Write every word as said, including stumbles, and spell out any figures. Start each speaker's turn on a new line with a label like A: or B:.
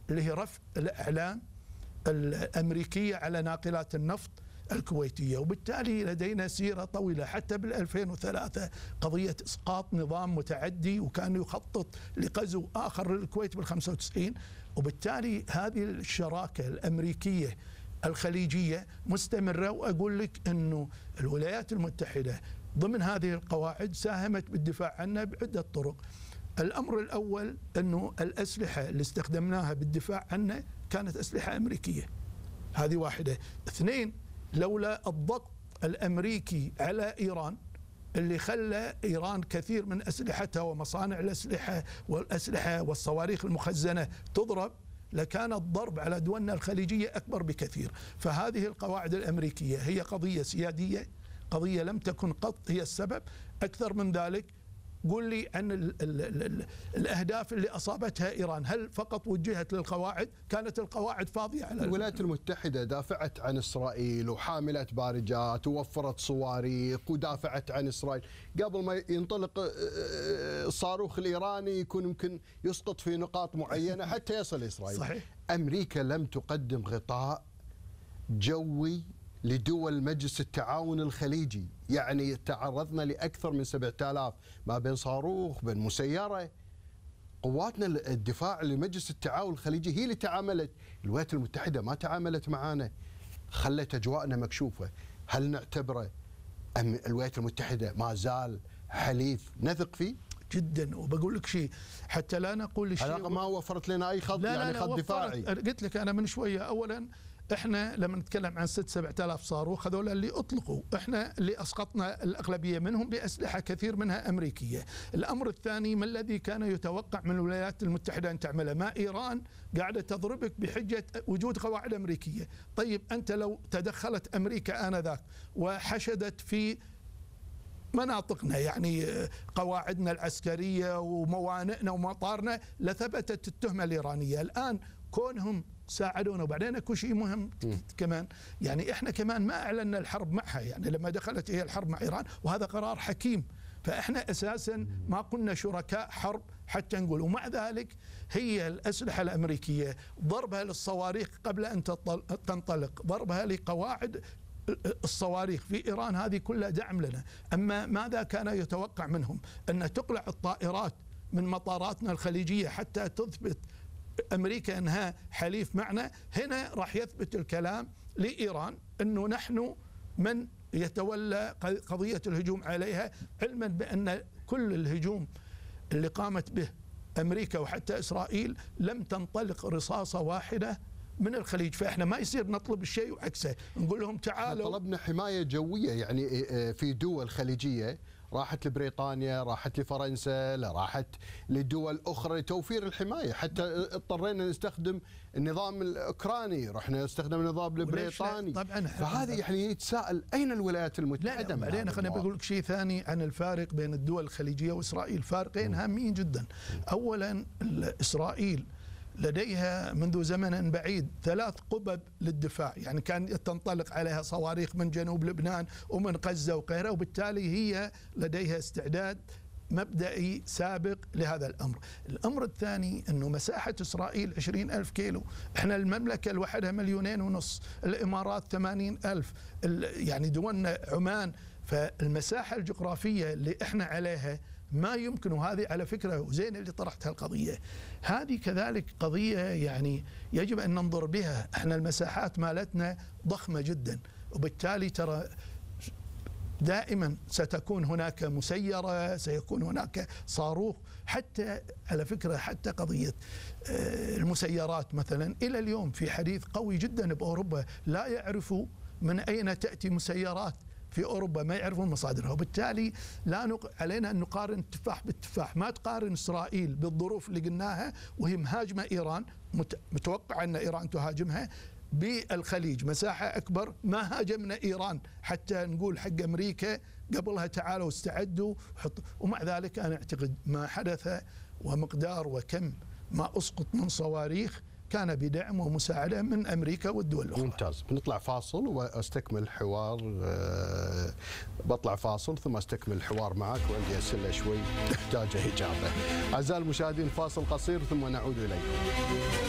A: اللي هي رفع الأعلام الأمريكية على ناقلات النفط الكويتية، وبالتالي لدينا سيرة طويلة حتى بال ألفين وثلاثة قضية إسقاط نظام متعدي وكان يخطط لغزو آخر للكويت بال خمسة وتسعين، وبالتالي هذه الشراكة الأمريكية الخليجية مستمرة. وأقول لك أنه الولايات المتحدة ضمن هذه القواعد ساهمت بالدفاع عنها بعدة طرق. الأمر الأول أنه الأسلحة اللي استخدمناها بالدفاع عنها كانت أسلحة أمريكية، هذه واحدة. اثنين، لولا الضغط الأمريكي على إيران اللي خلى إيران كثير من أسلحتها ومصانع الأسلحة والأسلحة والصواريخ المخزنة تضرب، لكان الضرب على دولنا الخليجية أكبر بكثير. فهذه القواعد الأمريكية هي قضية سيادية، قضية لم تكن قط هي السبب. أكثر من ذلك، قل لي عن ال ال ال ال الأهداف اللي أصابتها إيران، هل فقط وجهت للقواعد؟ كانت القواعد فاضية على
B: الولايات المتحدة دافعت عن إسرائيل وحاملت بارجات ووفرت صواريخ ودافعت عن إسرائيل قبل ما ينطلق الصاروخ الإيراني يكون يمكن يسقط في نقاط معينة حتى يصل إسرائيل.
A: صحيح.
B: أمريكا لم تقدم غطاء جوي لدول مجلس التعاون الخليجي، يعني تعرضنا لأكثر من سبعة آلاف ما بين صاروخ بين مسيرة. قواتنا الدفاع لمجلس التعاون الخليجي هي اللي تعاملت، الولايات المتحدة ما تعاملت معانا، خلت أجواءنا مكشوفة. هل نعتبره أم الولايات المتحدة ما زال حليف نثق فيه؟
A: جدا. وبقول لك شيء حتى لا نقول شيء،
B: علاقة ما وفرت لنا أي خط،
A: لا
B: يعني
A: لا
B: خط
A: لا
B: دفاعي.
A: قلت لك أنا من شوية، أولا احنا لما نتكلم عن ستة سبعة آلاف صاروخ هذول اللي اطلقوا، احنا اللي اسقطنا الاغلبيه منهم باسلحه كثير منها امريكيه. الامر الثاني، ما الذي كان يتوقع من الولايات المتحده ان تعمله؟ ما ايران قاعده تضربك بحجه وجود قواعد امريكيه. طيب انت لو تدخلت امريكا انذاك وحشدت في مناطقنا، يعني قواعدنا العسكريه وموانئنا ومطارنا، لثبتت التهمه الايرانيه. الان كونهم ساعدونا، وبعدين اكو شيء مهم كمان، يعني احنا كمان ما اعلنا الحرب معها، يعني لما دخلت هي الحرب مع ايران، وهذا قرار حكيم، فاحنا اساسا ما كنا شركاء حرب حتى نقول. ومع ذلك هي الاسلحه الامريكيه ضربها للصواريخ قبل ان تنطلق، ضربها لقواعد الصواريخ في إيران، هذه كلها دعم لنا. أما ماذا كان يتوقع منهم؟ أن تقلع الطائرات من مطاراتنا الخليجية حتى تثبت أمريكا أنها حليف معنا. هنا راح يثبت الكلام لإيران أنه نحن من يتولى قضية الهجوم عليها، علما بأن كل الهجوم اللي قامت به أمريكا وحتى إسرائيل لم تنطلق رصاصة واحدة من الخليج. فإحنا ما يصير نطلب الشيء وعكسه، نقول لهم تعالوا.
B: طلبنا حماية جوية، يعني في دول خليجية راحت لبريطانيا، راحت لفرنسا، راحت لدول أخرى لتوفير الحماية، حتى اضطرينا نستخدم النظام الأوكراني، رحنا نستخدم النظام البريطاني.
A: طبعا.
B: فهذه يعني يتساءل أين الولايات المتحدة؟
A: لا بعدين خليني بقول لك شيء ثاني عن الفارق بين الدول الخليجية وإسرائيل، فارقين هامين جدا. أولا إسرائيل لديها منذ زمن بعيد ثلاث قبب للدفاع، يعني كان تنطلق عليها صواريخ من جنوب لبنان ومن غزة وغيرها، وبالتالي هي لديها استعداد مبدئي سابق لهذا الأمر. الأمر الثاني أنه مساحة إسرائيل عشرين ألف كيلو، إحنا المملكة لوحدها مليونين ونص، الإمارات ثمانين ألف، يعني دولنا عمان. فالمساحة الجغرافية اللي إحنا عليها ما يمكن، وهذه على فكرة وزين اللي طرحت هالقضية، هذه كذلك قضية يعني يجب أن ننظر بها. احنا المساحات مالتنا ضخمة جدا، وبالتالي ترى دائما ستكون هناك مسيرة، سيكون هناك صاروخ. حتى على فكرة حتى قضية المسيرات مثلا إلى اليوم في حديث قوي جدا بأوروبا، لا يعرفوا من أين تأتي مسيرات في أوروبا، ما يعرفون مصادرها. وبالتالي لا نق... علينا أن نقارن التفاح بالتفاح. ما تقارن إسرائيل بالظروف اللي قلناها وهي مهاجمة إيران، مت... متوقع أن إيران تهاجمها بالخليج مساحة أكبر. ما هاجمنا إيران حتى نقول حق أمريكا قبلها تعالوا استعدوا وحط... ومع ذلك أنا أعتقد ما حدث ومقدار وكم ما أسقط من صواريخ كان بدعم ومساعدة من أمريكا والدول الأخرى.
B: ممتاز. بنطلع فاصل واستكمل الحوار. أه بطلع فاصل ثم استكمل الحوار معك، وعندي أسئلة شوي تحتاج إجابة. أعزائي المشاهدين، فاصل قصير ثم نعود إليكم.